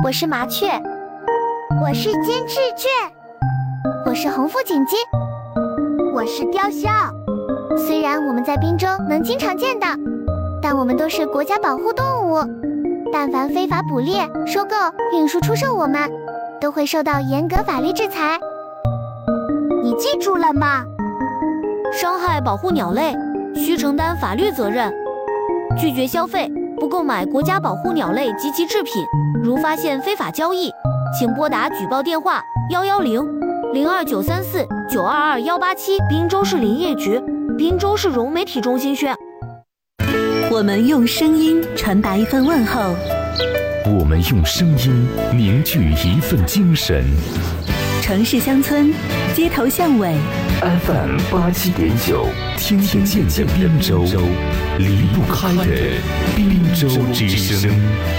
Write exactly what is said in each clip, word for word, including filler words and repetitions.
我是麻雀， 我是金翅雀， 我是红腹锦鸡， 我是雕鸮。 虽然我们在滨州能经常见到，但我们都是国家保护动物，但凡非法捕猎、收购、运输、出售我们，都会受到严格法律制裁。 你记住了吗？ 伤害保护鸟类，需承担法律责任。拒绝消费，不购买国家保护鸟类及其制品。如发现非法交易，请拨打举报电话幺幺零零二九三四九二二幺八七。滨州市林业局、滨州市融媒体中心宣。 我们用声音传达一份问候， 我们用声音凝聚一份精神。 城市乡村，街头巷尾 F M 八七点九，听得见的滨州，离不开的滨州之声。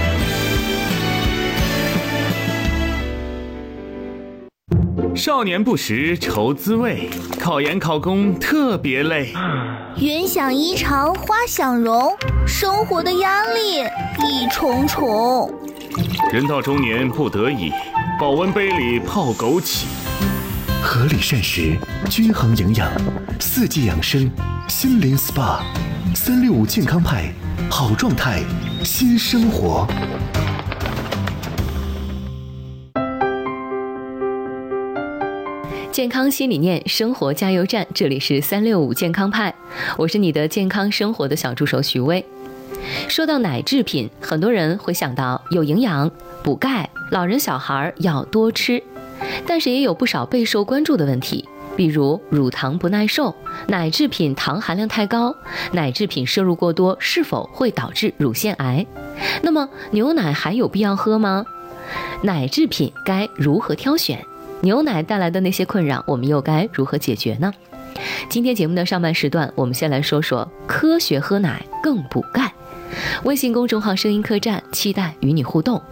少年不识愁滋味，考研考公特别累。 云想衣裳花想容，生活的压力一重重。 人到中年不得已，保温杯里泡枸杞。合理膳食，均衡营养，四季养生，心灵 S P A， 三六五健康派，好状态，新生活。 健康新理念，生活加油站，这里是三六五健康派，我是你的健康生活的小助手徐薇。说到奶制品，很多人会想到有营养、补钙，老人小孩要多吃，但是也有不少备受关注的问题，比如乳糖不耐受、奶制品糖含量太高、奶制品摄入过多是否会导致乳腺癌？那么牛奶还有必要喝吗？奶制品该如何挑选？牛奶带来的那些困扰，我们又该如何解决呢？今天节目的上半时段，我们先来说说科学喝奶更补钙。微信公众号声音客栈，期待与你互动。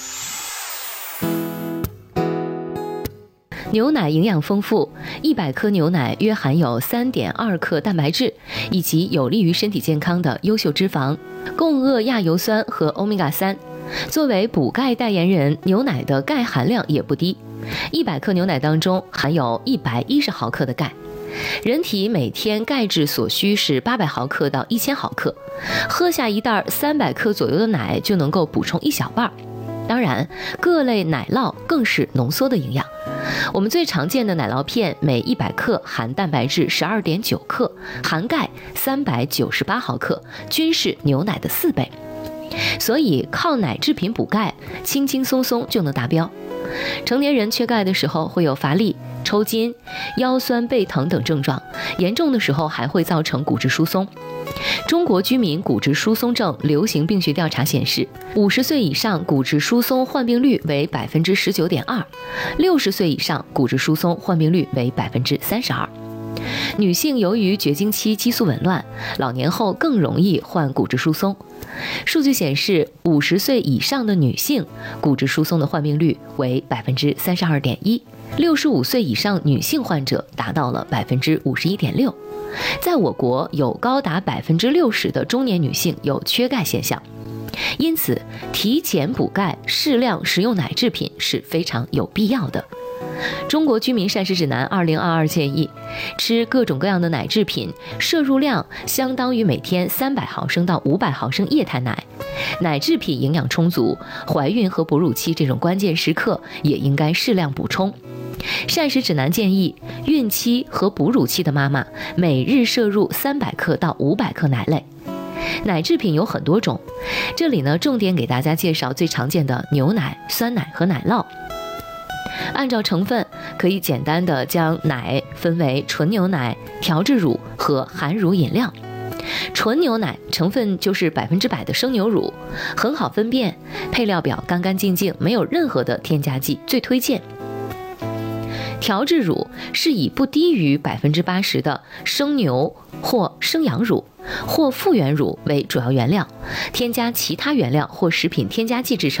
牛奶营养丰富，一百克牛奶约含有 三点二 克蛋白质，以及有利于身体健康的优秀脂肪、共轭亚油酸和欧米伽三。作为补钙代言人，牛奶的钙含量也不低，一百克牛奶当中含有一百一十毫克的钙。人体每天钙质所需是八百毫克到一千毫克，喝下一袋三百克左右的奶就能够补充一小半。当然，各类奶酪更是浓缩的营养。我们最常见的奶酪片每一百克含蛋白质 十二点九 克，含钙三百九十八毫克，均是牛奶的四倍。所以靠奶制品补钙，轻轻松松就能达标。成年人缺钙的时候会有乏力、抽筋、腰酸背疼等症状，严重的时候还会造成骨质疏松。中国居民骨质疏松症流行病学调查显示，五十岁以上骨质疏松患病率为 百分之十九点二， 六十岁以上骨质疏松患病率为 百分之三十二。女性由于绝经期激素紊乱，老年后更容易患骨质疏松。数据显示，五十岁以上的女性骨质疏松的患病率为 百分之三十二点一， 六十五岁以上女性患者达到了 百分之五十一点六。在我国有高达 百分之六十 的中年女性有缺钙现象，因此提前补钙，适量食用奶制品是非常有必要的。中国居民膳食指南二零二二建议，吃各种各样的奶制品，摄入量相当于每天三百毫升到五百毫升液态奶。奶制品营养充足，怀孕和哺乳期这种关键时刻也应该适量补充。膳食指南建议，孕期和哺乳期的妈妈每日摄入三百克到五百克奶类。奶制品有很多种，这里呢重点给大家介绍最常见的牛奶、酸奶和奶酪。按照成分，可以简单的将奶分为纯牛奶、调制乳和含乳饮料。纯牛奶成分就是百分之百的生牛乳，很好分辨，配料表干干净净，没有任何的添加剂，最推荐。调制乳是以不低于百分之八十的生牛或生羊乳或复原乳为主要原料，添加其他原料或食品添加剂制成。